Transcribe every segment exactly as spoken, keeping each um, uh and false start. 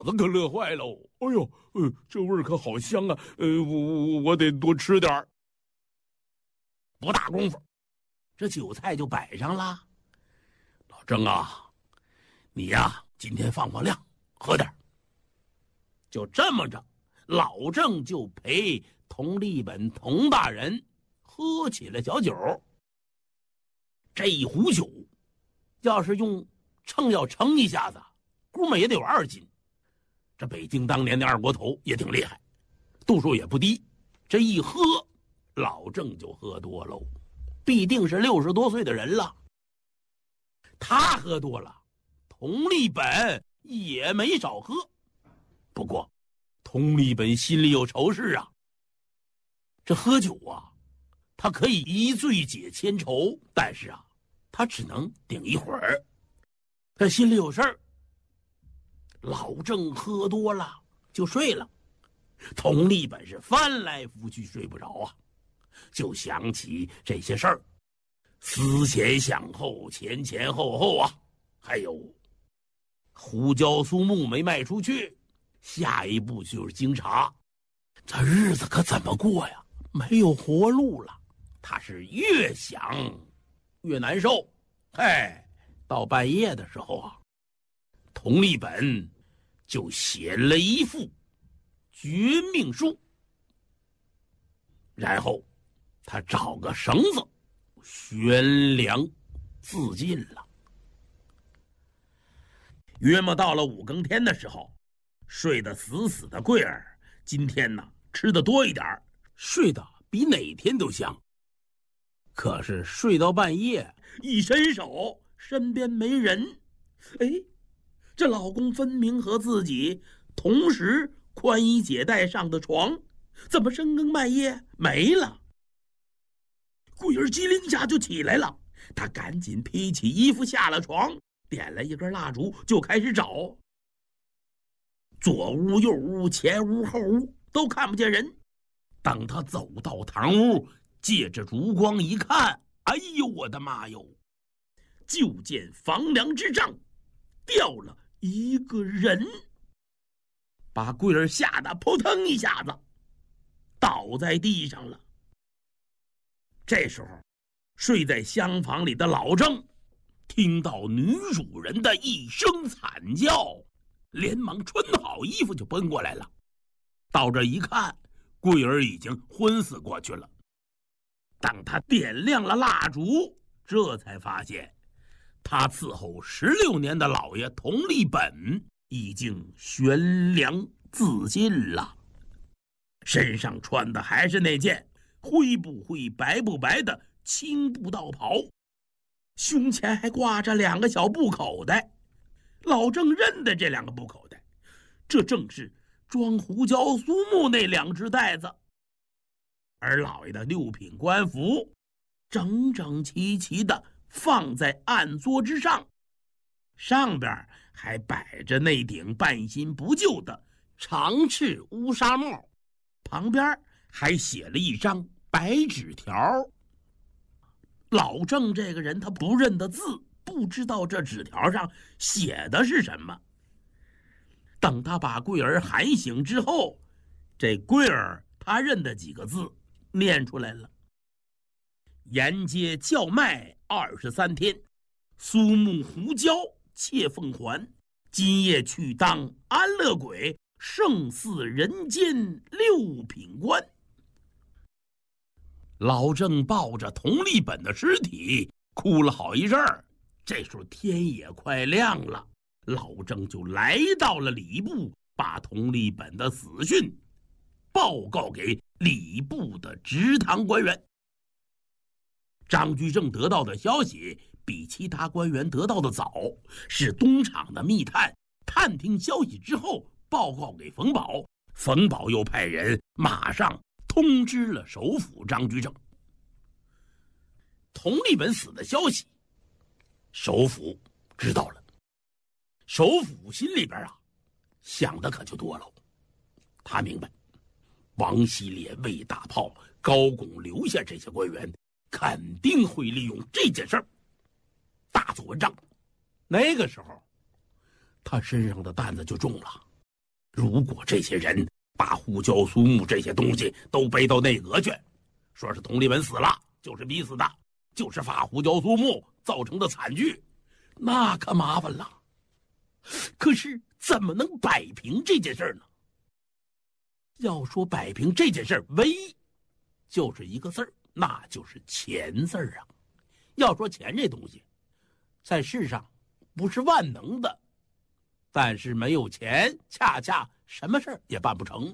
子可乐坏喽！哎呦，呃，这味儿可好香啊！呃，我我我得多吃点儿。不大功夫，这酒菜就摆上了。老郑啊，你呀，今天放放量，喝点儿。就这么着，老郑就陪佟立本佟大人喝起了小酒。这一壶酒，要是用秤要称一下子，估摸也得有二斤。这北京当年的二锅头也挺厉害，度数也不低。这一喝，老郑就喝多喽，必定是六十多岁的人了。他喝多了，佟立本也没少喝。不过，佟立本心里有愁事啊。这喝酒啊，他可以一醉解千愁，但是啊，他只能顶一会儿。他心里有事儿。老郑喝多了就睡了，佟立本是翻来覆去睡不着啊，就想起这些事儿，思前想后，前前后后啊，还有胡椒苏木没卖出去，下一步就是京茶，这日子可怎么过呀？没有活路了。他是越想越难受。嘿，到半夜的时候啊，佟立本就写了一副绝命书，然后他找个绳子悬梁自尽了。约莫到了五更天的时候，睡得死死的桂儿今天呢吃得多一点，睡得比哪天都香。可是睡到半夜，一伸手，身边没人。哎，这老公分明和自己同时宽衣解带上的床，怎么深更半夜没了？桂儿机灵一下就起来了，她赶紧披起衣服下了床，点了一根蜡烛就开始找。左屋右屋前屋后屋都看不见人。等他走到堂屋，借着烛光一看，哎呦我的妈哟，就见房梁之上掉了一个人，把桂儿吓得扑腾一下子倒在地上了。这时候睡在厢房里的老郑听到女主人的一声惨叫，连忙穿好衣服就奔过来了。到这一看，桂儿已经昏死过去了。当他点亮了蜡烛，这才发现他伺候十六年的老爷佟立本已经悬梁自尽了。身上穿的还是那件灰不灰白不白的青布道袍，胸前还挂着两个小布口袋。老郑认得这两个布口袋，这正是装胡椒苏木那两只袋子。而老爷的六品官服整整齐齐的放在案桌之上，上边还摆着那顶半新不旧的长翅乌纱帽，旁边还写了一张白纸条。老郑这个人他不认得字，不知道这纸条上写的是什么。等他把桂儿喊醒之后，这桂儿他认得几个字，念出来了：沿街叫卖二十三天，苏木胡椒窃奉还，今夜去当安乐鬼，胜似人间六品官。老郑抱着佟立本的尸体哭了好一阵儿。这时候天也快亮了，老郑就来到了礼部，把佟立本的死讯报告给礼部的执堂官员。张居正得到的消息比其他官员得到的早，是东厂的密探探听消息之后报告给冯保，冯保又派人马上通知了首辅张居正。佟立本死的消息首辅知道了，首辅心里边啊想的可就多了。他明白王希烈、魏大炮、高拱留下这些官员肯定会利用这件事儿大做文章。那个时候他身上的担子就重了。 如果这些人把胡椒苏木这些东西都背到内阁去，说是佟立本死了就是逼死的，就是发胡椒苏木造成的惨剧，那可麻烦了。可是怎么能摆平这件事呢？要说摆平这件事，唯一就是一个字儿，那就是钱字儿啊。要说钱这东西，在世上不是万能的，但是没有钱，恰恰什么事儿也办不成。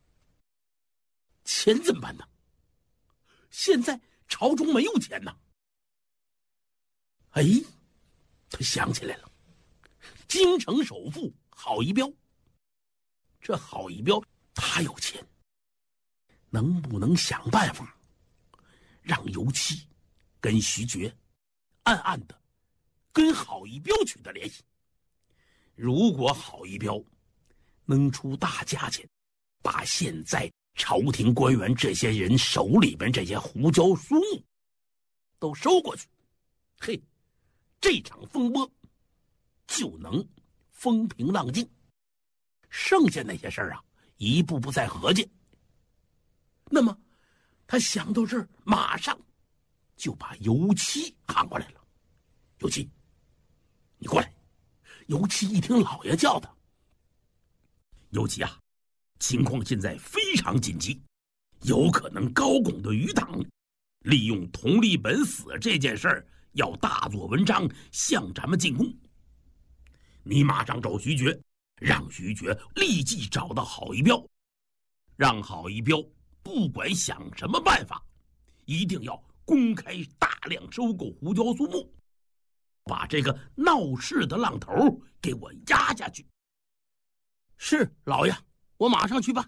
钱怎么办呢？现在朝中没有钱呢。哎，他想起来了，京城首富郝一彪。这郝一彪他有钱，能不能想办法让尤七跟徐觉暗暗的跟郝一彪取得联系？如果郝一彪能出大价钱，把现在朝廷官员这些人手里边这些胡椒苏木都收过去，嘿，这场风波就能风平浪静。剩下那些事儿啊，一步步再合计。那么他想到这儿，马上就把尤七喊过来了。尤七，你过来。尤七一听老爷叫他，尤七啊，情况现在非常紧急，有可能高拱的余党利用佟立本死这件事儿，要大做文章，向咱们进攻。你马上找徐觉，让徐觉立即找到郝一彪，让郝一彪不管想什么办法，一定要公开大量收购胡椒苏木，把这个闹事的浪头给我压下去。是，老爷，我马上去办。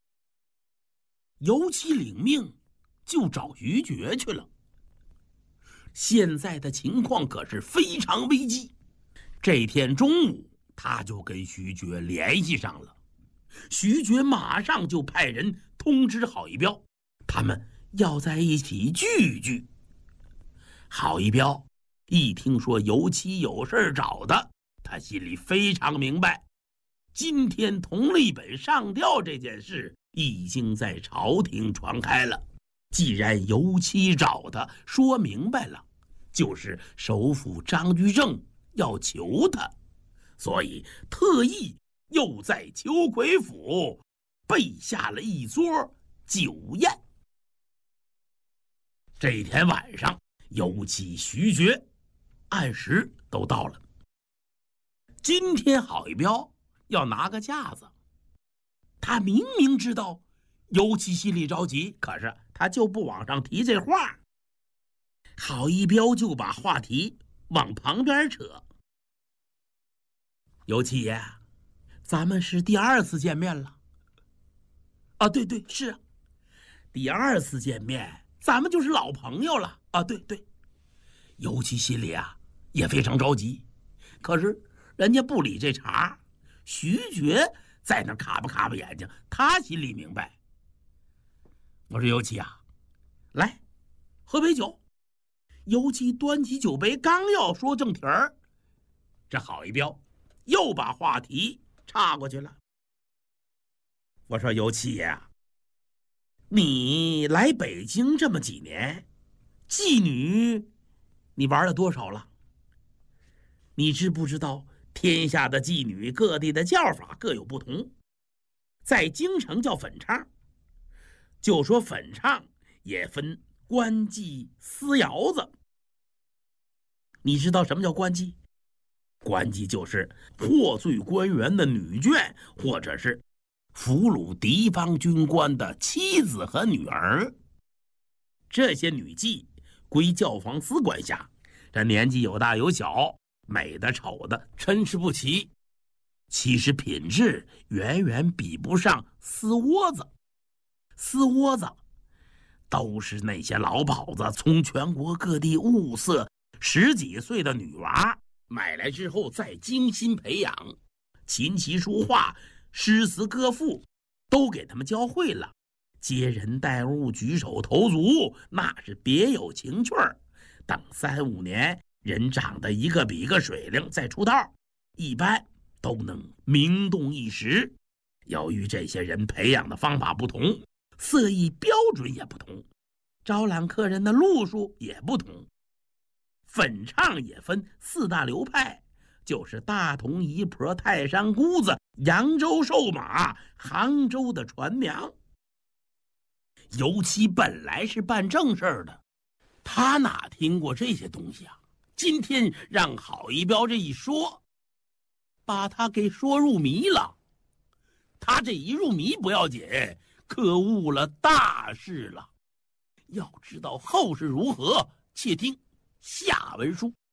尤其领命就找徐觉去了。现在的情况可是非常危机。这天中午，他就跟徐觉联系上了。徐觉马上就派人通知郝一彪，他们要在一起聚聚。郝一彪一听说尤七有事找他，他心里非常明白，今天佟立本上吊这件事已经在朝廷传开了。既然尤七找他，说明白了，就是首辅张居正要求他，所以特意又在秋葵府备下了一桌酒宴。这一天晚上，尤其徐觉按时都到了。今天郝一彪要拿个架子，他明明知道尤其心里着急，可是他就不往上提这话。郝一彪就把话题往旁边扯。尤其爷，咱们是第二次见面了。啊，对对，是啊，第二次见面，咱们就是老朋友了。啊，对对。尤其心里啊也非常着急，可是人家不理这茬。徐觉在那卡巴卡巴眼睛，他心里明白。我说尤其啊，来喝杯酒。尤其端起酒杯，刚要说正题儿，这郝一彪又把话题岔过去了。我说尤其爷，你来北京这么几年，妓女你玩了多少了？你知不知道天下的妓女各地的叫法各有不同？在京城叫粉唱，就说粉唱也分官妓私窑子。你知道什么叫官妓？官妓就是获罪官员的女眷，或者是俘虏敌方军官的妻子和女儿。这些女妓归教坊司管辖，这年纪有大有小，美的丑的参差不齐，其实品质远远比不上私窝子。私窝子都是那些老鸨子从全国各地物色十几岁的女娃，买来之后再精心培养，琴棋书画诗词歌赋都给他们教会了，接人待物举手投足那是别有情趣儿。等三五年，人长得一个比一个水灵，再出道，一般都能名动一时。 由于这些人培养的方法不同，色艺标准也不同，招揽客人的路数也不同。粉唱也分四大流派，就是大同、姨婆、泰山姑子、扬州瘦马、杭州的传娘。尤其本来是办正事儿的，他哪听过这些东西啊？今天让郝一彪这一说，把他给说入迷了。他这一入迷不要紧，可误了大事了。要知道后事如何，且听下文书。